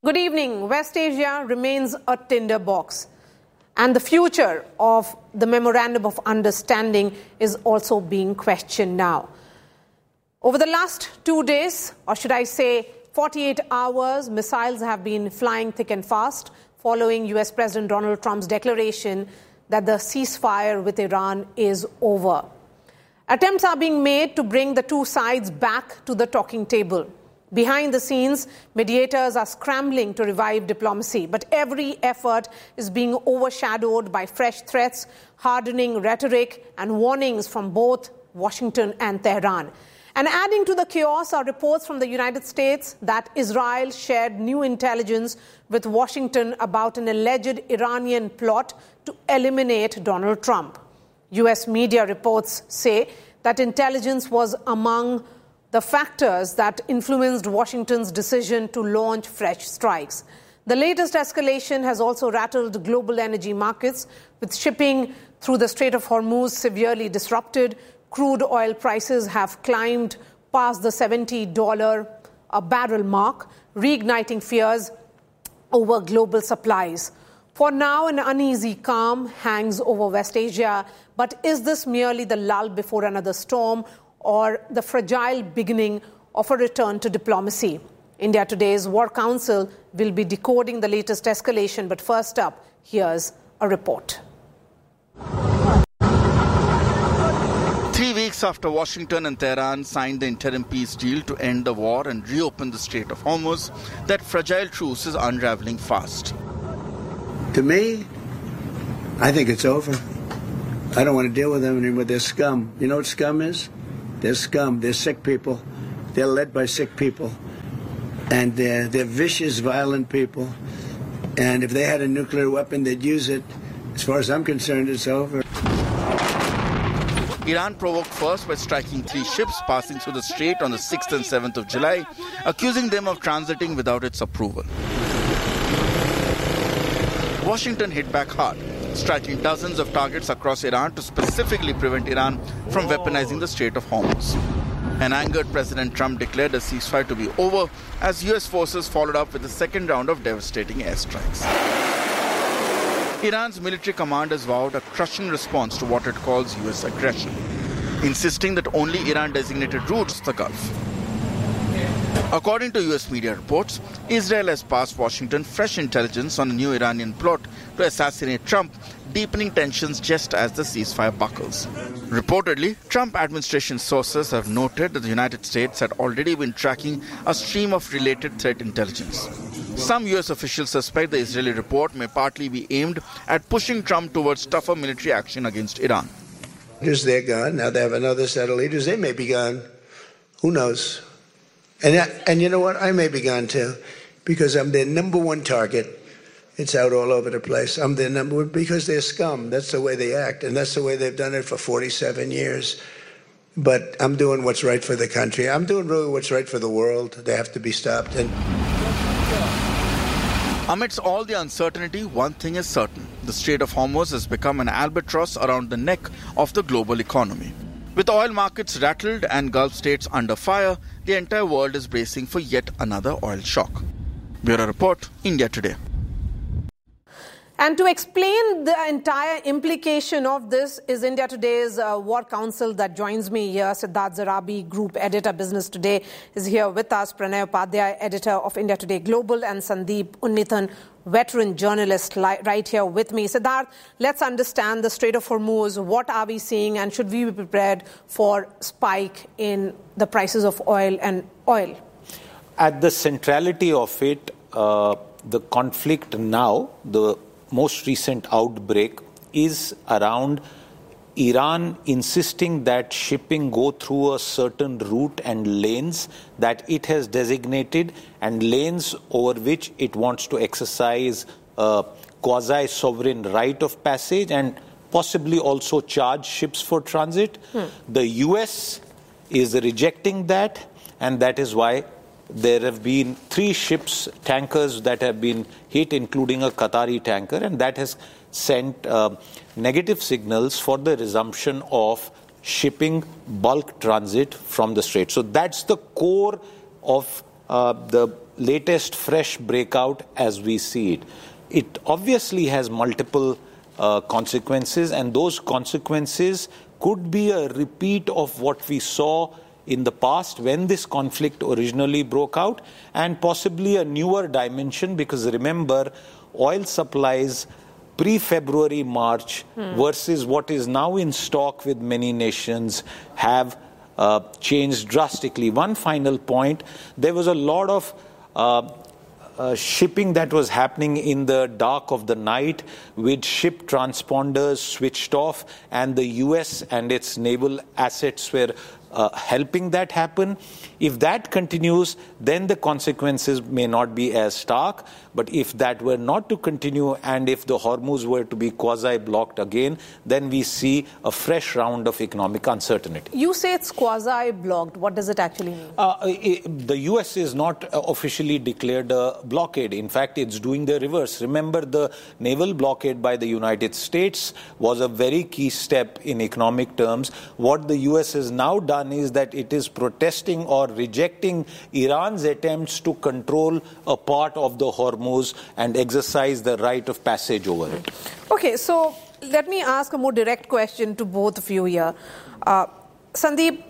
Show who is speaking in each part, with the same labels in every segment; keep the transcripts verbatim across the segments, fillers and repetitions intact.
Speaker 1: Good evening. West Asia remains a tinderbox, and the future of the Memorandum of Understanding is also being questioned now. Over the last two days, or should I say forty-eight hours, missiles have been flying thick and fast following U S President Donald Trump's declaration that the ceasefire with Iran is over. Attempts are being made to bring the two sides back to the talking table. Behind the scenes, mediators are scrambling to revive diplomacy, but every effort is being overshadowed by fresh threats, hardening rhetoric, and warnings from both Washington and Tehran. And adding to the chaos are reports from the United States that Israel shared new intelligence with Washington about an alleged Iranian plot to eliminate Donald Trump. U S media reports say that intelligence was among the factors that influenced Washington's decision to launch fresh strikes. The latest escalation has also rattled global energy markets, with shipping through the Strait of Hormuz severely disrupted. Crude oil prices have climbed past the seventy dollars a barrel mark, reigniting fears over global supplies. For now, an uneasy calm hangs over West Asia, but is this merely the lull before another storm, or the fragile beginning of a return to diplomacy? India Today's War Council will be decoding the latest escalation, but first up, here's a report.
Speaker 2: Three weeks after Washington and Tehran signed the interim peace deal to end the war and reopen the Strait of Hormuz, that fragile truce is unraveling fast.
Speaker 3: To me, I think it's over. I don't want to deal with them anymore. They're scum. You know what scum is? They're scum. They're sick people. They're led by sick people. And they're, they're vicious, violent people. And if they had a nuclear weapon, they'd use it. As far as I'm concerned, it's over.
Speaker 2: Iran provoked first by striking three ships passing through the strait on the sixth and seventh of July, accusing them of transiting without its approval. Washington hit back hard, striking dozens of targets across Iran to specifically prevent Iran from weaponizing the Strait of Hormuz. An angered President Trump declared a ceasefire to be over as U S forces followed up with a second round of devastating airstrikes. Iran's military command has vowed a crushing response to what it calls U S aggression, insisting that only Iran-designated routes the Gulf. According to U S media reports, Israel has passed Washington fresh intelligence on a new Iranian plot to assassinate Trump, deepening tensions just as the ceasefire buckles. Reportedly, Trump administration sources have noted that the United States had already been tracking a stream of related threat intelligence. Some U S officials suspect the Israeli report may partly be aimed at pushing Trump towards tougher military action against Iran.
Speaker 3: Leaders, they're gone. Now they have another set of leaders. They may be gone. Who knows? And, and you know what? I may be gone too, because I'm their number one target. It's out all over the place. I'm their number one because they're scum. That's the way they act, and that's the way they've done it for forty-seven years. But I'm doing what's right for the country. I'm doing really what's right for the world. They have to be stopped. And
Speaker 2: amidst all the uncertainty, one thing is certain. The Strait of Hormuz has become an albatross around the neck of the global economy. With oil markets rattled and Gulf states under fire, the entire world is bracing for yet another oil shock. Bureau Report, India Today.
Speaker 1: And to explain the entire implication of this is India Today's uh, War Council that joins me here. Siddharth Zarabi, Group Editor, Business Today, is here with us. Pranay Upadhyay, Editor of India Today Global, and Sandeep Unnithan, veteran journalist, li- right here with me. Siddharth, let's understand the Strait of Hormuz. What are we seeing, and should we be prepared for spike in the prices of oil and oil?
Speaker 4: At the centrality of it, uh, the conflict now, the most recent outbreak, is around Iran insisting that shipping go through a certain route and lanes that it has designated, and lanes over which it wants to exercise a quasi-sovereign right of passage and possibly also charge ships for transit. Hmm. The U S is rejecting that, and that is why there have been three ships, tankers that have been hit, including a Qatari tanker, and that has sent uh, negative signals for the resumption of shipping bulk transit from the Strait. So that's the core of uh, the latest fresh breakout as we see it. It obviously has multiple uh, consequences, and those consequences could be a repeat of what we saw in the past when this conflict originally broke out, and possibly a newer dimension, because remember, oil supplies pre-February, March hmm. versus what is now in stock with many nations have uh, changed drastically. One final point, there was a lot of uh, uh, shipping that was happening in the dark of the night with ship transponders switched off, and the U S and its naval assets were Uh, helping that happen. If that continues, then the consequences may not be as stark. But if that were not to continue, and if the Hormuz were to be quasi-blocked again, then we see a fresh round of economic uncertainty.
Speaker 1: You say it's quasi-blocked. What does it actually mean?
Speaker 4: Uh, it, the U S is not officially declared a blockade. In fact, it's doing the reverse. Remember, the naval blockade by the United States was a very key step in economic terms. What the U S has now done is that it is protesting or rejecting Iran's attempts to control a part of the Hormuz and exercise the right of passage over it.
Speaker 1: Okay, so let me ask a more direct question to both of you here. Uh, Sandeep,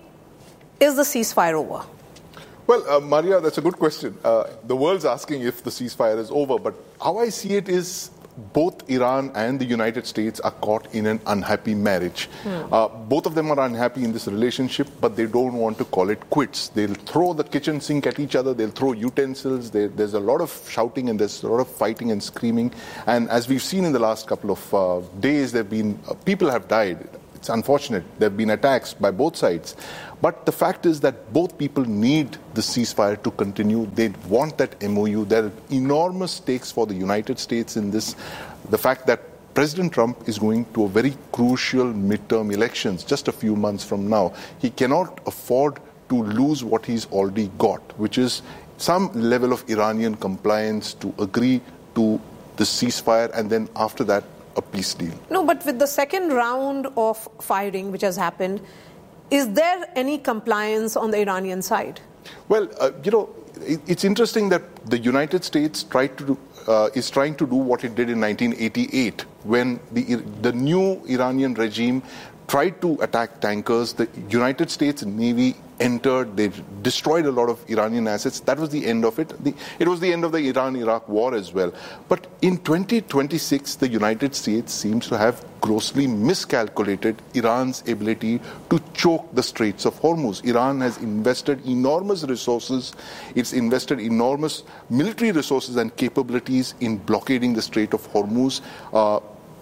Speaker 1: is the ceasefire over?
Speaker 5: Well, uh, Maria, that's a good question. Uh, the world's asking if the ceasefire is over, but how I see it is both Iran and the United States are caught in an unhappy marriage. Hmm. Uh, both of them are unhappy in this relationship, but they don't want to call it quits. They'll throw the kitchen sink at each other. They'll throw utensils. They, there's a lot of shouting and there's a lot of fighting and screaming. And as we've seen in the last couple of uh, days, there have been uh, people have died. It's unfortunate. There have been attacks by both sides. But the fact is that both people need the ceasefire to continue. They want that M O U. There are enormous stakes for the United States in this. The fact that President Trump is going to a very crucial midterm elections just a few months from now. He cannot afford to lose what he's already got, which is some level of Iranian compliance to agree to the ceasefire, and then after that, a peace deal.
Speaker 1: No, but with the second round of firing which has happened, is there any compliance on the Iranian side?
Speaker 5: Well, uh, you know, it, it's interesting that the United States tried to do, uh, is trying to do what it did in nineteen eighty-eight when the the new Iranian regime tried to attack tankers. The United States Navy entered, they destroyed a lot of Iranian assets. That was the end of it. The, it was the end of the Iran-Iraq war as well. But in twenty twenty-six, the United States seems to have grossly miscalculated Iran's ability to choke the Straits of Hormuz. Iran has invested enormous resources. It's invested enormous military resources and capabilities in blockading the Strait of Hormuz. Uh,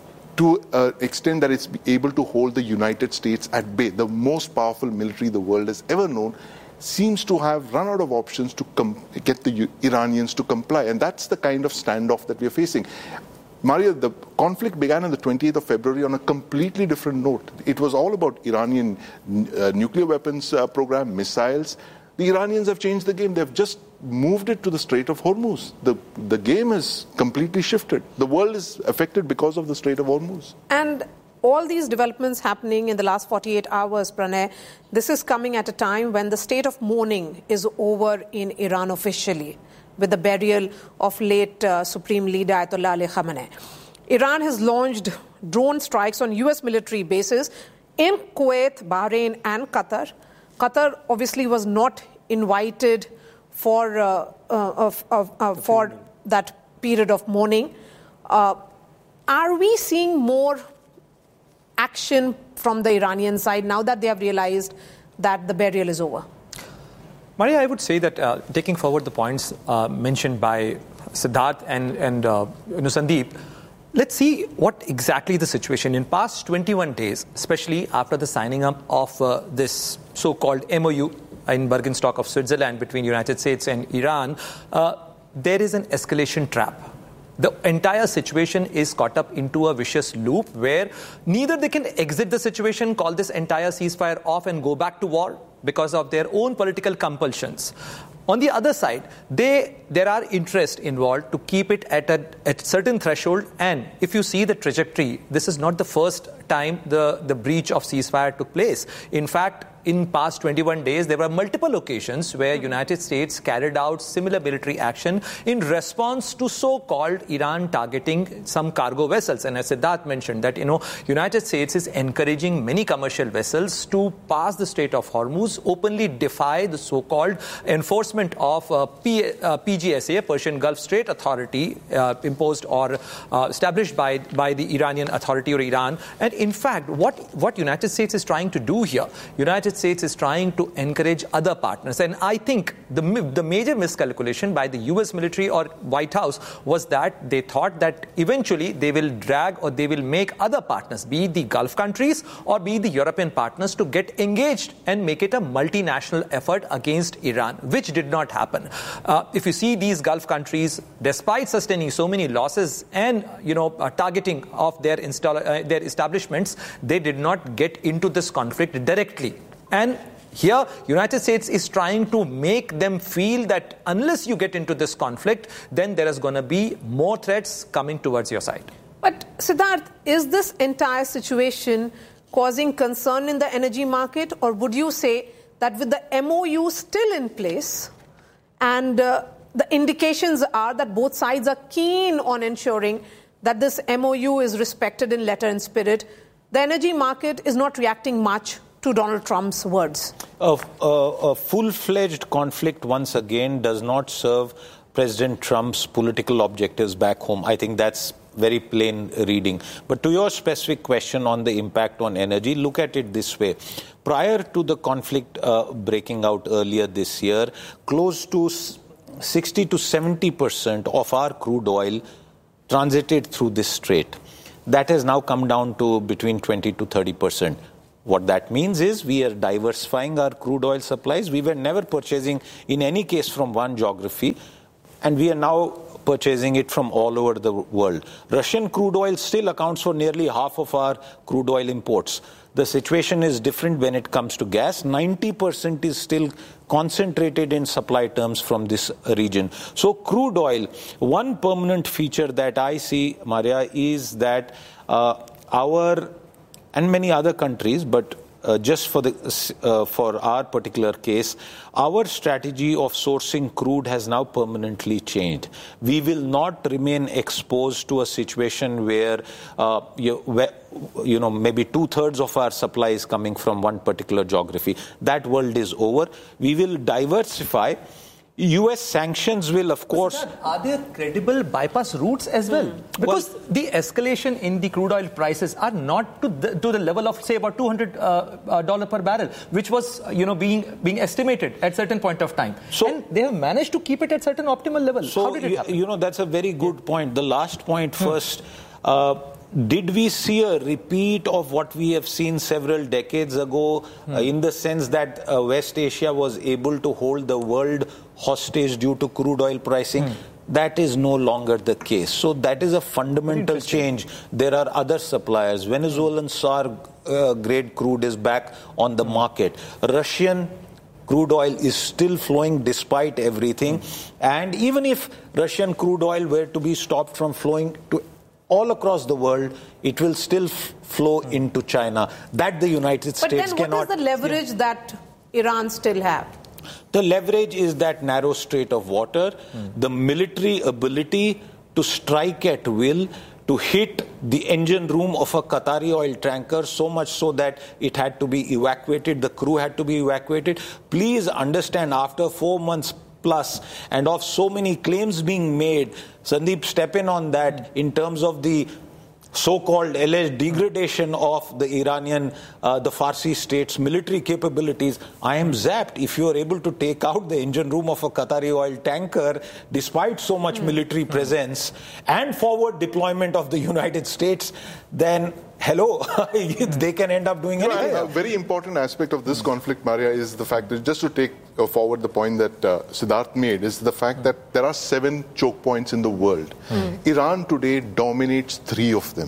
Speaker 5: to an extent that it's able to hold the United States at bay. The most powerful military the world has ever known seems to have run out of options to com- get the U- Iranians to comply. And that's the kind of standoff that we're facing. Maria, the conflict began on the twentieth of February on a completely different note. It was all about Iranian uh, nuclear weapons uh, program, missiles. The Iranians have changed the game. They've just moved it to the Strait of Hormuz. The, the game has completely shifted. The world is affected because of the Strait of Hormuz.
Speaker 1: And all these developments happening in the last forty-eight hours, Pranay, this is coming at a time when the state of mourning is over in Iran officially, with the burial of late uh, Supreme Leader Ayatollah Ali Khamenei. Iran has launched drone strikes on U S military bases in Kuwait, Bahrain and Qatar. Qatar obviously was not invited for uh, uh, of, of, uh, for that period of mourning. Uh, are we seeing more action from the Iranian side now that they have realized that the burial is over?
Speaker 6: Maria, I would say that uh, taking forward the points uh, mentioned by Siddharth and, and uh, you know, Sandeep, let's see what exactly the situation in past twenty-one days, especially after the signing up of uh, this so-called M O U in Bergenstock of Switzerland between United States and Iran, uh, there is an escalation trap. The entire situation is caught up into a vicious loop where neither they can exit the situation, call this entire ceasefire off and go back to war because of their own political compulsions. On the other side, they there are interest involved to keep it at a at certain threshold. And if you see the trajectory, this is not the first time the, the breach of ceasefire took place. In fact, in past twenty-one days, there were multiple occasions where United States carried out similar military action in response to so-called Iran targeting some cargo vessels. And as Siddharth mentioned that, you know, United States is encouraging many commercial vessels to pass the Strait of Hormuz, openly defy the so-called enforcement of uh, P, uh, P G S A, Persian Gulf Strait Authority, uh, imposed or uh, established by, by the Iranian Authority or Iran. And in fact, what, what United States is trying to do here, United States is trying to encourage other partners. And I think the, the major miscalculation by the U S military or White House was that they thought that eventually they will drag or they will make other partners, be it the Gulf countries or be it the European partners, to get engaged and make it a multinational effort against Iran, which did not happen. Uh, if you see these Gulf countries, despite sustaining so many losses and, you know, uh, targeting of their, install, uh, their establishments, they did not get into this conflict directly. And here, United States is trying to make them feel that unless you get into this conflict, then there is going to be more threats coming towards your side.
Speaker 1: But Siddharth, is this entire situation causing concern in the energy market, or would you say that with the M O U still in place and uh, the indications are that both sides are keen on ensuring that this M O U is respected in letter and spirit, the energy market is not reacting much to Donald Trump's words?
Speaker 4: A, a, a full-fledged conflict, once again, does not serve President Trump's political objectives back home. I think that's very plain reading. But to your specific question on the impact on energy, look at it this way. Prior to the conflict uh, breaking out earlier this year, close to sixty to seventy percent of our crude oil transited through this strait. That has now come down to between twenty to thirty percent. What that means is we are diversifying our crude oil supplies. We were never purchasing, in any case, from one geography, and we are now purchasing it from all over the world. Russian crude oil still accounts for nearly half of our crude oil imports. The situation is different when it comes to gas. ninety percent is still concentrated in supply terms from this region. So crude oil, one permanent feature that I see, Maria, is that uh, our and many other countries, but uh, just for the uh, for our particular case, our strategy of sourcing crude has now permanently changed. We will not remain exposed to a situation where, uh, you, where you know, maybe two-thirds of our supply is coming from one particular geography. That world is over. We will diversify. U S sanctions will, of course...
Speaker 6: Are there credible bypass routes as well? Mm. Because well, the escalation in the crude oil prices are not to the, to the level of, say, about two hundred dollars uh, uh, per barrel, which was, you know, being being estimated at certain point of time. So, and they have managed to keep it at certain optimal level.
Speaker 4: So,
Speaker 6: how did it happen?
Speaker 4: You know, that's a very good point. The last point hmm. first... Uh, Did we see a repeat of what we have seen several decades ago hmm. uh, in the sense that uh, West Asia was able to hold the world hostage due to crude oil pricing? Hmm. That is no longer the case. So that is a fundamental change. There are other suppliers. Venezuelan SAR uh, grade crude is back on the market. Russian crude oil is still flowing despite everything. Hmm. And even if Russian crude oil were to be stopped from flowing to all across the world, it will still f- flow mm. into China. That the United States cannot...
Speaker 1: But then what
Speaker 4: cannot,
Speaker 1: is the leverage yeah. that Iran still have?
Speaker 4: The leverage is that narrow strait of water, mm. the military ability to strike at will, to hit the engine room of a Qatari oil tanker, so much so that it had to be evacuated, the crew had to be evacuated. Please understand, after four months plus and of so many claims being made, Sandeep, step in on that in terms of the so-called alleged degradation of the Iranian, uh, the Farsi state's military capabilities. I am zapped. If you are able to take out the engine room of a Qatari oil tanker, despite so much mm. military presence and forward deployment of the United States, then hello, they can end up doing anything.
Speaker 5: A very important aspect of this conflict, Maria, is the fact that, just to take forward the point that uh, Siddharth made, is the fact that there are seven choke points in the world. Mm. Iran today dominates three of them.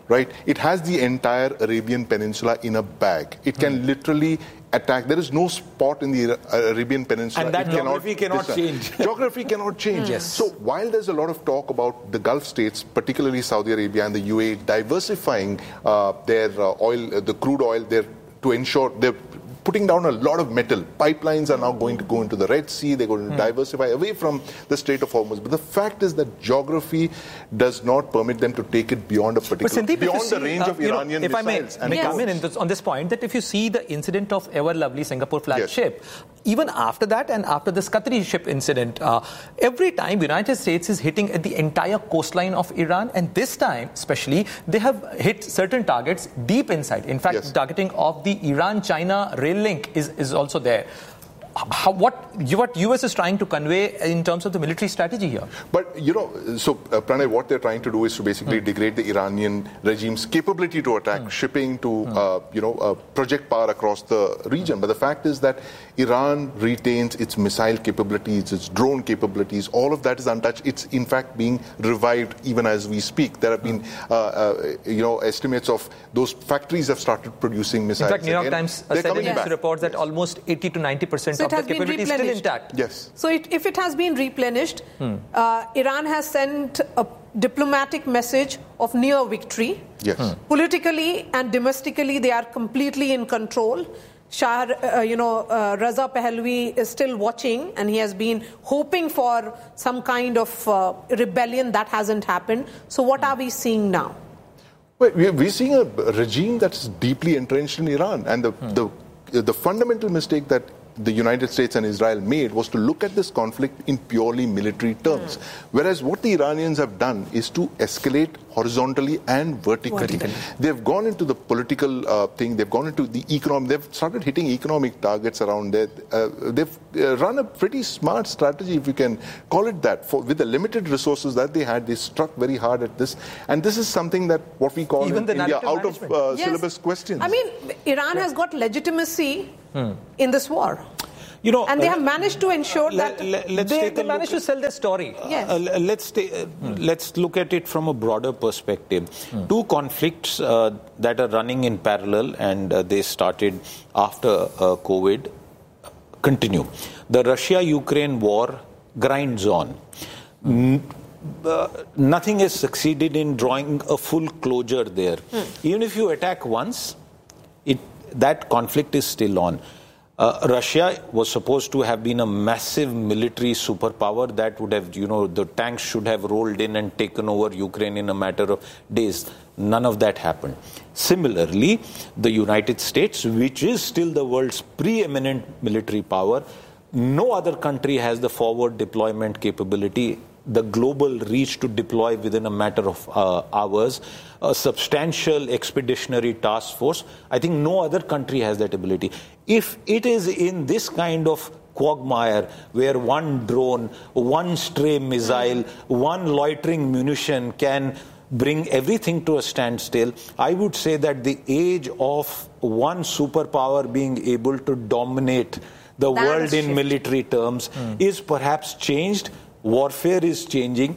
Speaker 5: right? It has the entire Arabian Peninsula in a bag. It can mm. literally attack. There is no spot in the Arabian Peninsula.
Speaker 4: And that
Speaker 5: it
Speaker 4: geography cannot, cannot change.
Speaker 5: Geography cannot change.
Speaker 4: Mm. Yes.
Speaker 5: So while there's a lot of talk about the Gulf states, particularly Saudi Arabia and the U A E, diversifying uh, their uh, oil, uh, the crude oil, there to ensure they're putting down a lot of metal. Pipelines are now going to go into the Red Sea. They're going to mm. diversify away from the Strait of Hormuz. But the fact is that geography does not permit them to take it beyond a particular,
Speaker 6: Sandeep,
Speaker 5: beyond
Speaker 6: see,
Speaker 5: the range
Speaker 6: uh,
Speaker 5: of Iranian
Speaker 6: know, if
Speaker 5: missiles.
Speaker 6: I may, may come in, in this, on this point, that if you see the incident of Ever Lovely Singapore flagship, yes. even after that and after this Qatari ship incident, uh, every time the United States is hitting at the entire coastline of Iran, and this time especially, they have hit certain targets deep inside. In fact, yes. targeting of the Iran-China rail link is, is also there. How, what, what U S is trying to convey in terms of the military strategy here?
Speaker 5: But, you know, so, uh, Pranay, what they're trying to do is to basically mm. degrade the Iranian regime's capability to attack mm. shipping, to, mm. uh, you know, uh, project power across the region. But the fact is that Iran retains its missile capabilities, its drone capabilities. All of that is untouched. It's, in fact, being revived even as we speak. There have been, uh, uh, you know, estimates of those factories have started producing missiles.
Speaker 6: In fact, New York
Speaker 5: again.
Speaker 6: Times said in its report that
Speaker 5: yes.
Speaker 6: almost eighty to ninety percent
Speaker 1: so
Speaker 6: of the capability is still intact.
Speaker 5: Yes.
Speaker 1: So it, if it has been replenished,
Speaker 6: hmm.
Speaker 1: uh, Iran has sent a diplomatic message of near victory.
Speaker 5: Yes. Hmm.
Speaker 1: Politically and domestically, they are completely in control. Shah, uh, you know, uh, Raza Pahlavi is still watching, and he has been hoping for some kind of uh, rebellion. That hasn't happened. So what are we seeing now?
Speaker 5: Well, we're seeing a regime that's deeply entrenched in Iran, and the hmm. the the fundamental mistake that the United States and Israel made was to look at this conflict in purely military terms. Mm. Whereas what the Iranians have done is to escalate horizontally and vertically. vertically. They've gone into the political uh, thing, they've gone into the economic, they've started hitting economic targets around there. Uh, they've uh, run a pretty smart strategy, if you can call it that. For, with the limited resources that they had, they struck very hard at this. And this is something that what we call
Speaker 6: Even
Speaker 5: in India out
Speaker 6: management.
Speaker 5: of uh,
Speaker 1: yes.
Speaker 5: syllabus questions.
Speaker 1: I mean, Iran yeah. has got legitimacy hmm. in this war.
Speaker 4: You know,
Speaker 1: and they
Speaker 4: uh,
Speaker 1: have managed to ensure
Speaker 4: let,
Speaker 1: that
Speaker 4: let, let's
Speaker 6: they,
Speaker 4: take
Speaker 6: they
Speaker 4: a
Speaker 6: managed
Speaker 4: look
Speaker 6: to sell their story.
Speaker 1: Yes.
Speaker 4: Uh, let's take, uh, hmm. let's look at it from a broader perspective. Hmm. Two conflicts uh, that are running in parallel, and uh, they started after uh, COVID, continue. The Russia-Ukraine war grinds on. Hmm. Uh, nothing has succeeded in drawing a full closure there. Hmm. Even if you attack once, it that conflict is still on. Uh, Russia was supposed to have been a massive military superpower that would have, you know, the tanks should have rolled in and taken over Ukraine in a matter of days. None of that happened. Similarly, the United States, which is still the world's preeminent military power, no other country has the forward deployment capability, the global reach to deploy within a matter of uh, hours, a substantial expeditionary task force. I think no other country has that ability. If it is in this kind of quagmire where one drone, one stray missile, one loitering munition can bring everything to a standstill, I would say that the age of one superpower being able to dominate the
Speaker 1: that
Speaker 4: world in
Speaker 1: shifted.
Speaker 4: military terms mm. is perhaps changed. Warfare is changing,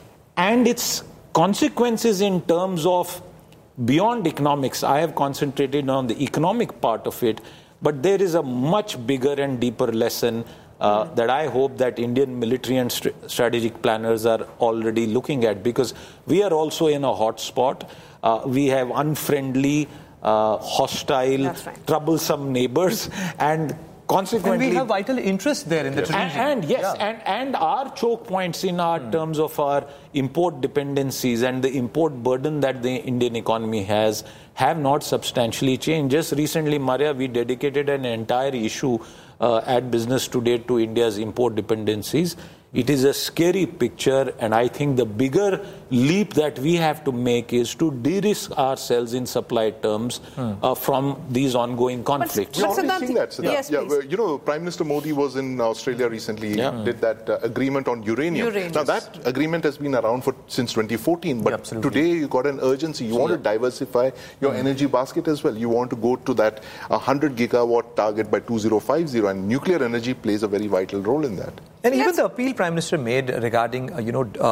Speaker 4: and its consequences in terms of beyond economics. I have concentrated on the economic part of it, but there is a much bigger and deeper lesson uh, mm. that I hope that Indian military and st- strategic planners are already looking at, because we are also in a hot spot. Uh, we have unfriendly, uh, hostile,
Speaker 1: right.
Speaker 4: troublesome neighbors, and consequently,
Speaker 6: and we have vital interest there in the region.
Speaker 4: And, and yes, yeah. and, and our choke points in our mm. terms of our import dependencies and the import burden that the Indian economy has have not substantially changed. Just recently, Maria, we dedicated an entire issue uh, at Business Today to India's import dependencies. It is a scary picture, and I think the bigger leap that we have to make is to de-risk ourselves in supply terms hmm. uh, from these ongoing conflicts.
Speaker 5: We're already seeing that. Siddharth.
Speaker 1: Yes,
Speaker 5: yeah, well, you know, Prime Minister Modi was in Australia recently.
Speaker 4: Yeah.
Speaker 5: He did that uh, agreement on uranium.
Speaker 1: uranium.
Speaker 5: Now, that agreement has been around for since twenty fourteen, but
Speaker 6: yeah,
Speaker 5: today you got an urgency. You so, want yeah. to diversify your hmm. energy basket as well. You want to go to that one hundred gigawatt target by two thousand fifty, and nuclear energy plays a very vital role in that.
Speaker 6: And even the appeal Prime Minister made regarding, uh, you know, uh,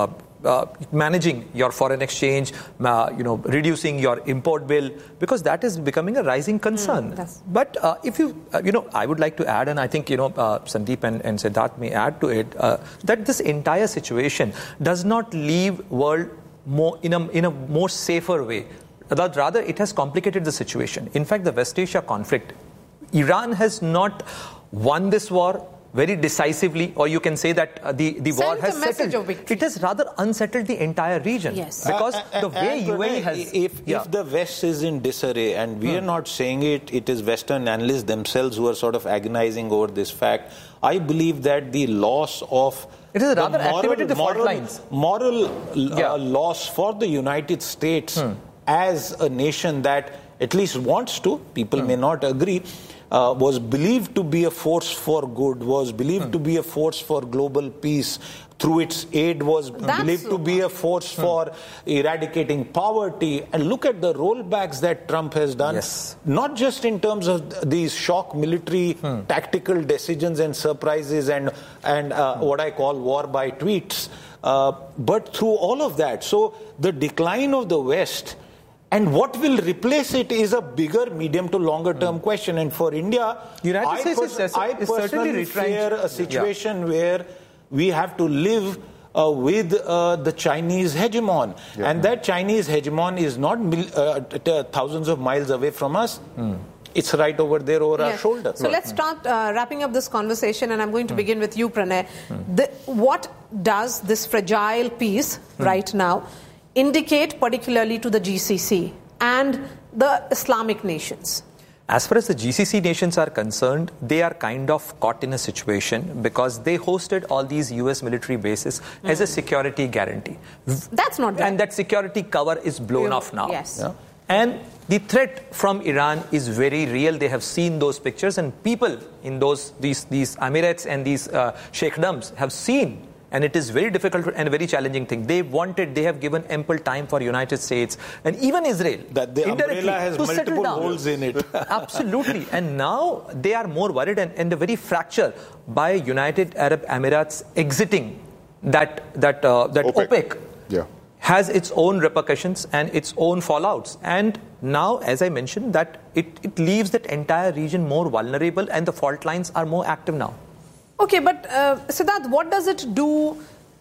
Speaker 6: uh, managing your foreign exchange, uh, you know, reducing your import bill, because that is becoming a rising concern. Mm, but uh, if you, uh, you know, I would like to add, and I think, you know, uh, Sandeep and, and Siddharth may add to it, uh, that this entire situation does not leave world more in a, in a more safer way. Rather, it has complicated the situation. In fact, the West Asia conflict, Iran has not won this war very decisively, or you can say that uh, the, the war has settled. It has rather unsettled the entire region.
Speaker 1: Yes.
Speaker 6: Because
Speaker 4: uh, uh,
Speaker 6: the way
Speaker 4: uh,
Speaker 6: U A E has...
Speaker 4: If, yeah. if the West is in disarray, and we hmm. are not saying it, it is Western analysts themselves who are sort of agonizing over this fact, I believe that the loss of...
Speaker 6: It is rather
Speaker 4: moral,
Speaker 6: activated the fault
Speaker 4: moral,
Speaker 6: lines.
Speaker 4: Moral uh,
Speaker 6: yeah.
Speaker 4: loss for the United States hmm. as a nation that at least wants to, people hmm. may not agree, Uh, was believed to be a force for good, was believed hmm. to be a force for global peace, through its aid was That's believed so to be a force hmm. for eradicating poverty. And look at the rollbacks that Trump has done,
Speaker 6: yes.
Speaker 4: not just in terms of these shock military hmm. tactical decisions and surprises and, and uh, hmm. what I call war by tweets, uh, but through all of that. So the decline of the West and what will replace it is a bigger medium to longer term mm. question. And for India,
Speaker 6: United
Speaker 4: I,
Speaker 6: States
Speaker 4: pers-
Speaker 6: is,
Speaker 4: I
Speaker 6: is
Speaker 4: personally fear a situation
Speaker 6: yeah.
Speaker 4: where we have to live uh, with uh, the Chinese hegemon. Yeah. And that Chinese hegemon is not mil- uh, t- thousands of miles away from us. Mm. It's right over there over yes. our shoulder.
Speaker 1: So let's start uh, wrapping up this conversation, and I'm going to mm. begin with you, Pranay. Mm. The, what does this fragile peace mm. right now indicate particularly to the G C C and the Islamic nations?
Speaker 6: As far as the G C C nations are concerned, they are kind of caught in a situation because they hosted all these U S military bases mm. as a security guarantee.
Speaker 1: That's not bad.
Speaker 6: And that security cover is blown
Speaker 1: you,
Speaker 6: off now.
Speaker 1: Yes.
Speaker 6: Yeah? And the threat from Iran is very real. They have seen those pictures, and people in those these these emirates and these uh, sheikhdoms have seen. And it is very difficult and a very challenging thing. They wanted, they have given ample time for United States and even Israel.
Speaker 4: That the umbrella has multiple holes in it.
Speaker 6: Absolutely. And now they are more worried, and, and the very fracture by United Arab Emirates exiting that, that, uh, that OPEC, OPEC
Speaker 5: yeah.
Speaker 6: has its own repercussions and its own fallouts. And now, as I mentioned, that it, it leaves that entire region more vulnerable, and the fault lines are more active now.
Speaker 1: Okay, but uh, Siddharth, what does it do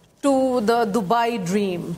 Speaker 1: to the Dubai dream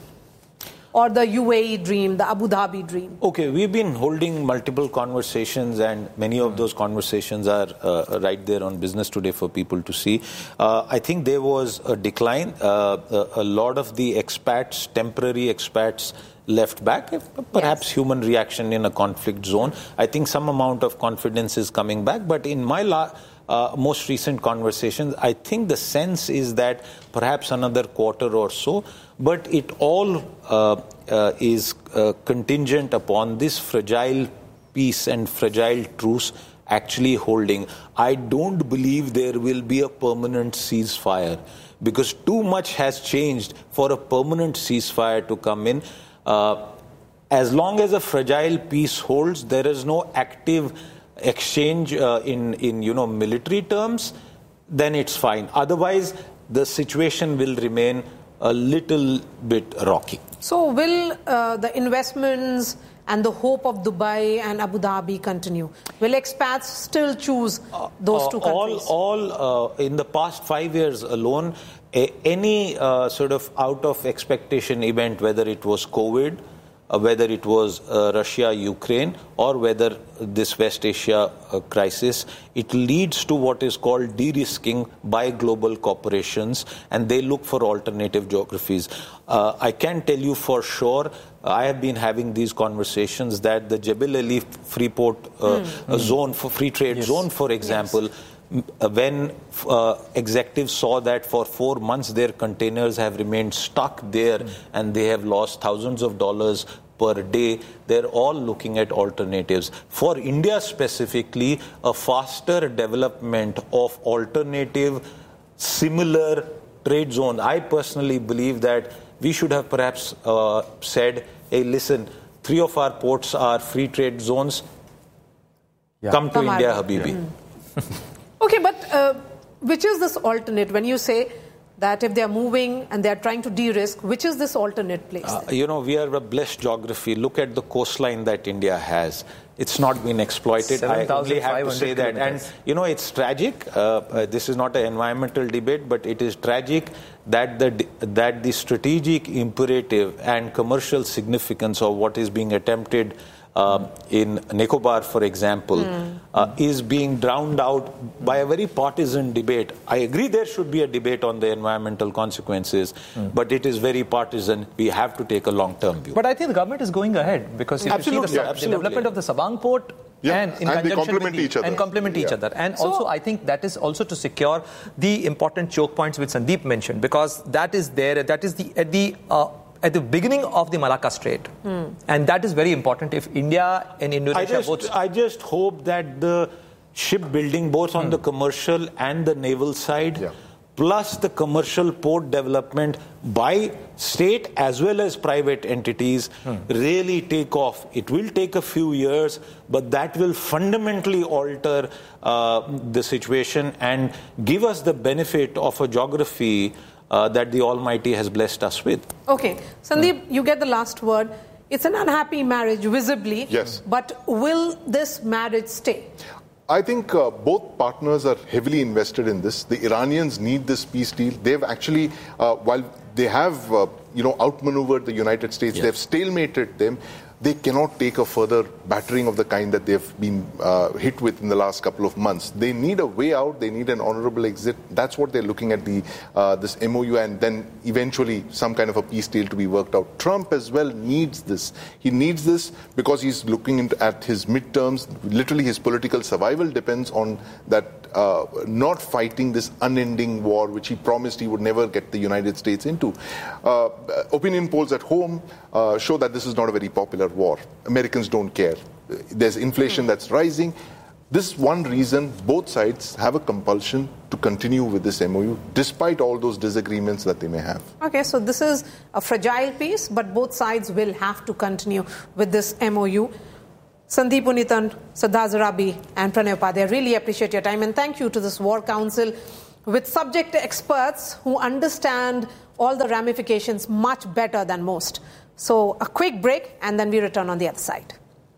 Speaker 1: or the U A E dream, the Abu Dhabi dream?
Speaker 4: Okay, we've been holding multiple conversations, and many of those conversations are uh, right there on Business Today for people to see. Uh, I think there was a decline. Uh, a, a lot of the expats, temporary expats, left back, perhaps yes. human reaction in a conflict zone. I think some amount of confidence is coming back, but in my la- Uh, most recent conversations, I think the sense is that perhaps another quarter or so, but it all uh, uh, is uh, contingent upon this fragile peace and fragile truce actually holding. I don't believe there will be a permanent ceasefire, because too much has changed for a permanent ceasefire to come in. Uh, as long as a fragile peace holds, there is no active exchange uh, in, in, you know, military terms, then it's fine. Otherwise, the situation will remain a little bit rocky.
Speaker 1: So will uh, the investments and the hope of Dubai and Abu Dhabi continue? Will expats still choose those
Speaker 4: uh,
Speaker 1: two countries?
Speaker 4: All, all uh, in the past five years alone, a, any uh, sort of out of expectation event, whether it was COVID, Uh, whether it was uh, Russia, Ukraine, or whether this West Asia uh, crisis, it leads to what is called de-risking by global corporations, and they look for alternative geographies. Uh, I can tell you for sure, I have been having these conversations that the Jebel Ali Freeport uh, mm. zone, for free trade yes. zone, for example, yes. when uh, executives saw that for four months their containers have remained stuck there mm. and they have lost thousands of dollars per day, they're all looking at alternatives. For India specifically, a faster development of alternative, similar trade zone. I personally believe that we should have perhaps uh, said, hey, listen, three of our ports are free trade zones. Yeah. Come to Come India, Habibi.
Speaker 1: Yeah. Mm. Okay, but uh, which is this alternate? When you say that if they're moving and they're trying to de-risk, which is this alternate place?
Speaker 4: Uh, you know, we are a blessed geography. Look at the coastline that India has. It's not been exploited. I only have to say that. And, you know, it's tragic. Uh, uh, this is not an environmental debate, but it is tragic that the, that the strategic imperative and commercial significance of what is being attempted Um, in Nicobar, for example, mm. uh, is being drowned out by a very partisan debate. I agree there should be a debate on the environmental consequences, mm. but it is very partisan. We have to take a long-term view.
Speaker 6: But I think the government is going ahead because you
Speaker 4: absolutely,
Speaker 6: see the,
Speaker 4: yeah,
Speaker 6: the development of the Sabang port
Speaker 5: yeah.
Speaker 6: and in
Speaker 5: and
Speaker 6: conjunction
Speaker 5: they complement
Speaker 6: with the,
Speaker 5: each other.
Speaker 6: And complement each
Speaker 5: yeah.
Speaker 6: other. And
Speaker 1: so,
Speaker 6: also, I think that is also to secure the important choke points which Sandeep mentioned, because that is there, that is the at the uh, at the beginning of the Malacca Strait. Mm. And that is very important if India and Indonesia
Speaker 4: I just,
Speaker 6: both...
Speaker 4: I just hope that the shipbuilding, both on mm. the commercial and the naval side, yeah. plus the commercial port development by state as well as private entities, mm. really take off. It will take a few years, but that will fundamentally alter uh, the situation and give us the benefit of a geography Uh, that the Almighty has blessed us with.
Speaker 1: Okay. Sandeep, mm. you get the last word. It's an unhappy marriage, visibly.
Speaker 5: Yes.
Speaker 1: But will this marriage stay?
Speaker 5: I think uh, both partners are heavily invested in this. The Iranians need this peace deal. They've actually, uh, while they have, uh, you know, outmaneuvered the United States, yes. they've stalemated them. They cannot take a further battering of the kind that they've been uh, hit with in the last couple of months. They need a way out. They need an honorable exit. That's what they're looking at, the uh, this M O U, and then eventually some kind of a peace deal to be worked out. Trump as well needs this. He needs this because he's looking into, at his midterms. Literally, his political survival depends on that uh, not fighting this unending war, which he promised he would never get the United States into. Uh, opinion polls at home uh, show that this is not a very popular war. Americans don't care. There's inflation that's rising. This is one reason both sides have a compulsion to continue with this M O U, despite all those disagreements that they may have.
Speaker 1: Okay, so this is a fragile piece, but both sides will have to continue with this M O U. Sandeep Unithan, Siddharth Zarabi, and Pranay Upadhyay, I really appreciate your time, and thank you to this War Council with subject experts who understand all the ramifications much better than most. So a quick break, and then we return on the other side.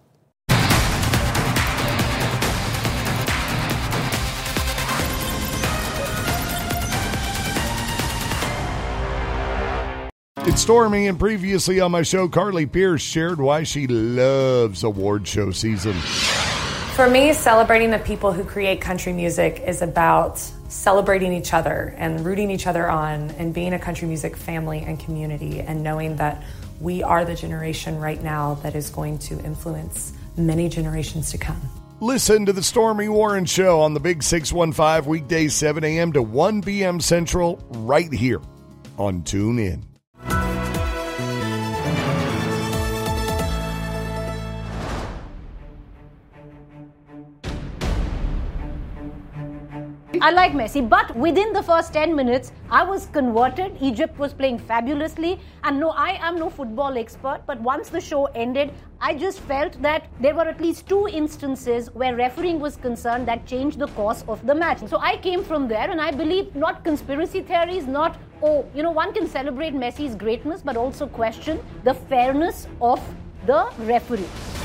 Speaker 7: It's Stormy, and previously on my show, Carly Pierce shared why she loves award show season.
Speaker 8: For me, celebrating the people who create country music is about celebrating each other and rooting each other on and being a country music family and community and knowing that we are the generation right now that is going to influence many generations to come.
Speaker 7: Listen to the Stormy Warren Show on the Big six one five, weekdays seven a.m. to one p.m. Central, right here on TuneIn.
Speaker 9: I like Messi, but within the first ten minutes, I was converted. Egypt was playing fabulously. And no, I am no football expert, but once the show ended, I just felt that there were at least two instances where refereeing was concerned that changed the course of the match. So I came from there, and I believe not conspiracy theories, not, oh, you know, one can celebrate Messi's greatness, but also question the fairness of the referee.